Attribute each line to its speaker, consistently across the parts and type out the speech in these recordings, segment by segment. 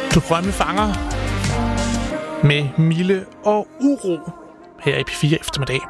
Speaker 1: Drømmefanger med Mille og Uro her i P4 eftermiddag.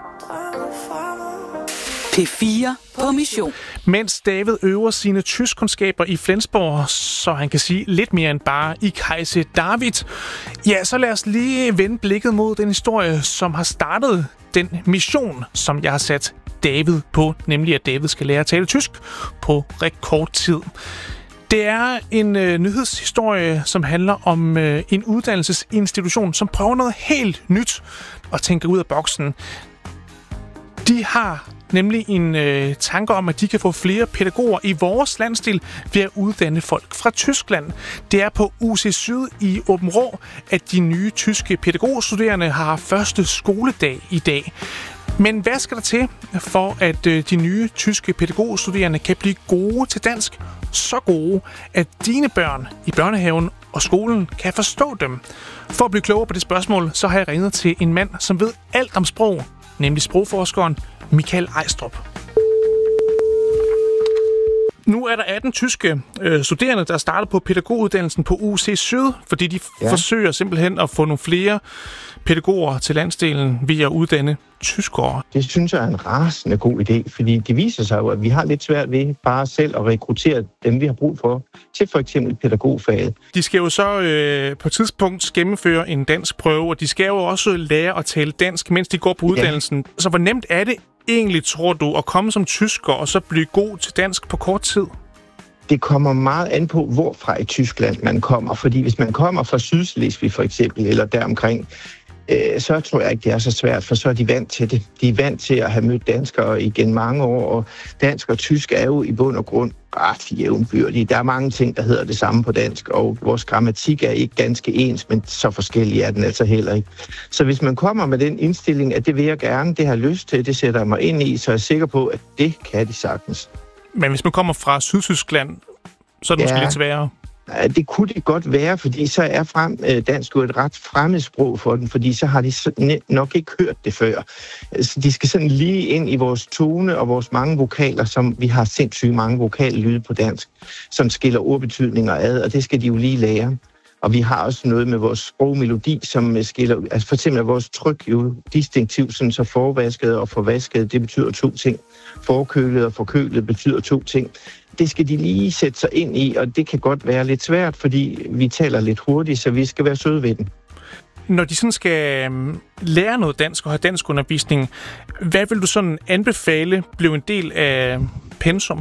Speaker 2: P4 på mission.
Speaker 1: Mens David øver sine tyskkundskaber i Flensborg, så han kan sige lidt mere end bare i Kejse David. Ja, så lad os lige vende blikket mod den historie, som har startet den mission, som jeg har sat David på, nemlig at David skal lære at tale tysk på rekordtid. Det er en nyhedshistorie, som handler om en uddannelsesinstitution, som prøver noget helt nyt og tænker ud af boksen. De har nemlig en tanke om, at de kan få flere pædagoger i vores landsdel ved at uddanne folk fra Tyskland. Det er på UC Syd i Aabenraa, at de nye tyske pædagogstuderende har første skoledag i dag. Men hvad skal der til, for at de nye tyske pædagogstuderende kan blive gode til dansk? Så gode, at dine børn i børnehaven og skolen kan forstå dem. For at blive klogere på det spørgsmål, så har jeg ringet til en mand, som ved alt om sprog, nemlig sprogforskeren Michael Ejstrup. Nu er der 18 tyske studerende, der starter på pædagoguddannelsen på UC Syd, fordi de forsøger simpelthen at få nogle flere pædagoger til landsdelen ved at uddanne tyskere.
Speaker 3: Det synes jeg er en rasende god idé, fordi det viser sig jo, at vi har lidt svært ved bare selv at rekruttere dem, vi har brug for, til for eksempel pædagogfaget.
Speaker 1: De skal jo så på et tidspunkt gennemføre en dansk prøve, og de skal jo også lære at tale dansk, mens de går på uddannelsen. Så hvor nemt er det egentlig, tror du, at komme som tysker og så blive god til dansk på kort tid?
Speaker 3: Det kommer meget an på, hvorfra i Tyskland man kommer. Fordi hvis man kommer fra Sydslesvig for eksempel, eller deromkring, så tror jeg ikke, det er så svært, for så er de vant til det. De er vant til at have mødt danskere igen mange år, og dansk og tysk er jo i bund og grund ret jævnbyrdige. Der er mange ting, der hedder det samme på dansk, og vores grammatik er ikke ganske ens, men så forskellig er den altså heller ikke. Så hvis man kommer med den indstilling, at det vil jeg gerne, det har jeg lyst til, det sætter jeg mig ind i, så er jeg sikker på, at det kan de sagtens.
Speaker 1: Men hvis man kommer fra Sydtyskland, så er det måske lidt sværere.
Speaker 3: Det kunne det godt være, fordi så er dansk jo et ret fremmedsprog for den, fordi så har de nok ikke hørt det før. Så de skal sådan lige ind i vores tone og vores mange vokaler, som vi har sindssygt mange vokallyde på dansk, som skiller ordbetydninger ad, og det skal de jo lige lære. Og vi har også noget med vores sprogmelodi, som skiller, altså for eksempel er vores tryk jo distinktivt, sådan så forvasket og forvasket, det betyder 2 ting. Forkølet og forkølet betyder 2 ting. Det skal de lige sætte sig ind i, og det kan godt være lidt svært, fordi vi taler lidt hurtigt, så vi skal være søde ved den.
Speaker 1: Når de sådan skal lære noget dansk og have danskundervisning, hvad vil du sådan anbefale blev en del af pensum?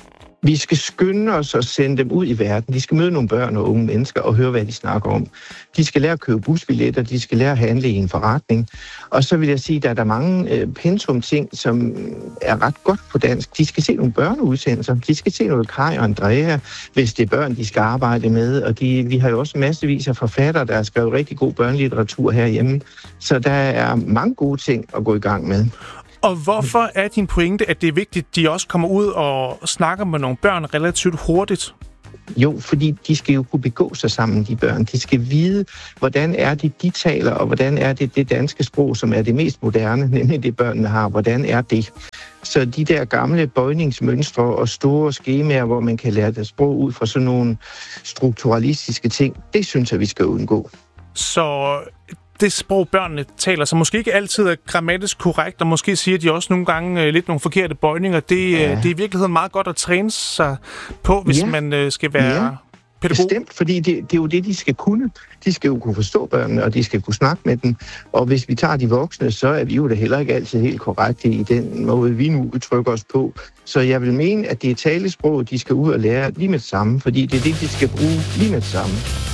Speaker 3: Vi skal skynde os og sende dem ud i verden. De skal møde nogle børn og unge mennesker og høre, hvad de snakker om. De skal lære at købe busbilletter, de skal lære at handle i en forretning. Og så vil jeg sige, at der er mange pensum-ting, som er ret godt på dansk. De skal se nogle børneudsendelser. De skal se noget Kaj og Andrea, hvis det er børn, de skal arbejde med. Og vi har jo også massevis af forfattere, der har skrevet rigtig god børnelitteratur herhjemme. Så der er mange gode ting at gå i gang med.
Speaker 1: Og hvorfor er din pointe, at det er vigtigt, at de også kommer ud og snakker med nogle børn relativt hurtigt?
Speaker 3: Jo, fordi de skal jo kunne begå sig sammen, de børn. De skal vide, hvordan er det, de taler, og hvordan er det danske sprog, som er det mest moderne, nemlig det børnene har. Hvordan er det? Så de der gamle bøjningsmønstre og store skemaer, hvor man kan lære det sprog ud fra sådan nogle strukturalistiske ting, det synes jeg, vi skal undgå.
Speaker 1: Så det sprog, børnene taler, som måske ikke altid er grammatisk korrekt, og måske siger de også nogle gange lidt nogle forkerte bøjninger. Det er i virkeligheden meget godt at træne sig på, hvis man skal være pædagog.
Speaker 3: Bestemt, fordi det er jo det, de skal kunne. De skal jo kunne forstå børnene, og de skal kunne snakke med dem. Og hvis vi tager de voksne, så er vi jo da heller ikke altid helt korrekte i den måde, vi nu udtrykker os på. Så jeg vil mene, at det er talesprog, de skal ud og lære lige med det samme, fordi det er det, de skal bruge lige med det samme.